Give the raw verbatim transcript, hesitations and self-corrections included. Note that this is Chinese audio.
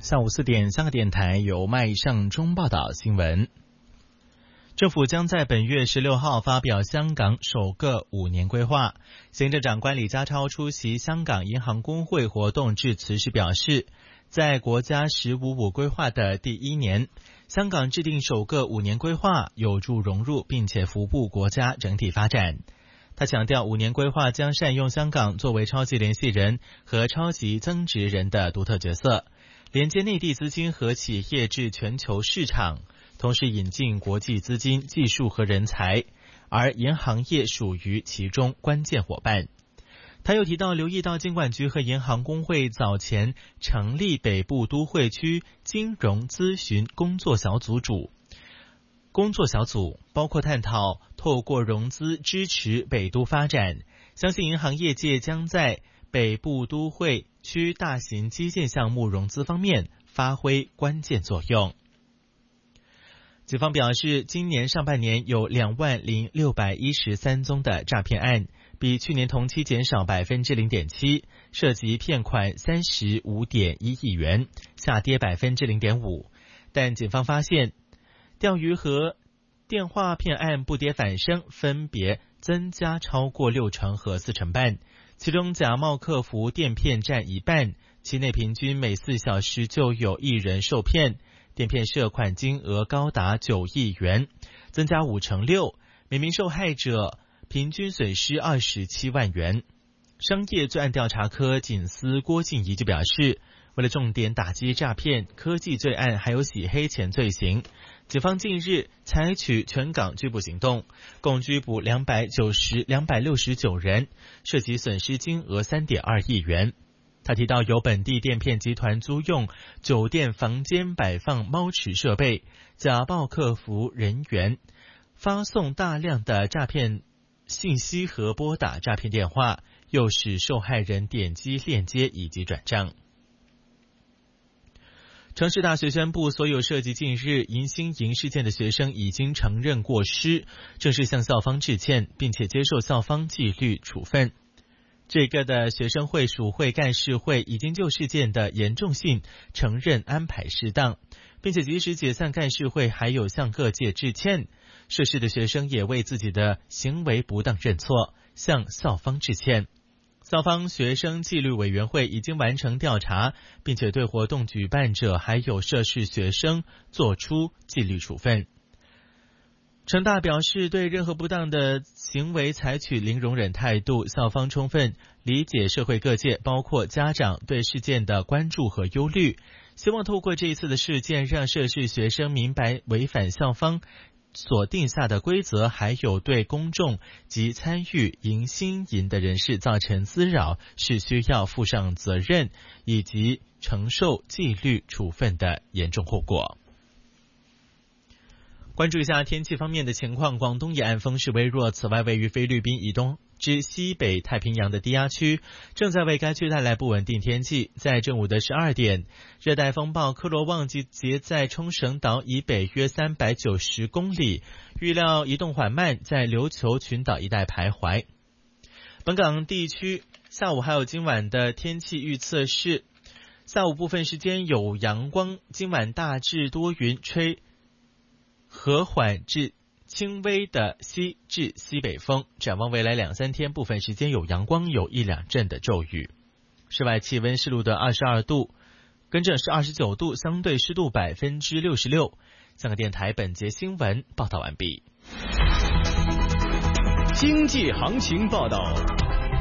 下午四点，香港电台由麦尚中报道新闻。政府将在本月十六号发表香港首个五年规划。行政长官李家超出席香港银行工会活动致辞时表示，在国家十五五规划的第一年，香港制定首个五年规划，有助融入并且扶步国家整体发展。他强调，五年规划将善用香港作为超级联系人和超级增值人的独特角色，连接内地资金和企业至全球市场，同时引进国际资金、技术和人才，而银行业属于其中关键伙伴。他又提到，留意到金管局和银行工会早前成立北部都会区金融咨询工作小组组工作小组，包括探讨透过融资支持北都发展，相信银行业界将在北部都会区大型基建项目融资方面发挥关键作用。警方表示，今年上半年有两万零六百一十三宗的诈骗案，比去年同期减少百分之零点七，涉及骗款三十五点一亿元，下跌百分之零点五。但警方发现，钓鱼和电话骗案不跌反升，分别增加超过六成和四成半，其中假冒客服电骗占一半，期内平均每四小时就有一人受骗，电骗涉款金额高达九亿元，增加五成六，每名受害者平均损失二十七万元。商业罪案调查科警司郭静怡就表示，为了重点打击诈骗、科技罪案还有洗黑钱罪行，警方近日采取全港拘捕行动，共拘捕两百九十、两百六十九人，涉及损失金额三点二亿元。他提到，有本地电骗集团租用酒店房间摆放猫池设备，假报客服人员，发送大量的诈骗信息和拨打诈骗电话，诱使受害人点击链接以及转账。城市大学宣布，所有涉及近日迎新营事件的学生已经承认过失，正式向校方致歉，并且接受校方纪律处分。这个的学生会属会干事会已经就事件的严重性承认安排适当，并且及时解散干事会，还有向各界致歉。涉事的学生也为自己的行为不当认错，向校方致歉。校方学生纪律委员会已经完成调查，并且对活动举办者还有涉事学生作出纪律处分。成大表示，对任何不当的行为采取零容忍态度，校方充分理解社会各界包括家长对事件的关注和忧虑，希望透过这一次的事件，让涉事学生明白违反校方所定下的规则，还有对公众及参与迎新营的人士造成滋扰，是需要负上责任以及承受纪律处分的严重后果。关注一下天气方面的情况，广东沿岸风势微弱，此外位于菲律宾以东至西北太平洋的低压区正在为该区带来不稳定天气。在正午的十二点，热带风暴科罗旺集结在冲绳岛以北约三百九十公里，预料移动缓慢，在琉球群岛一带徘徊。本港地区下午还有今晚的天气预测是，下午部分时间有阳光，今晚大致多云，吹和缓至轻微的西至西北风，展望未来两三天，部分时间有阳光，有一两阵的骤雨。室外气温是录得二十二度，跟着是二十九度，相对湿度百分之六十六。香港电台本节新闻报道完毕。 经济行情报道。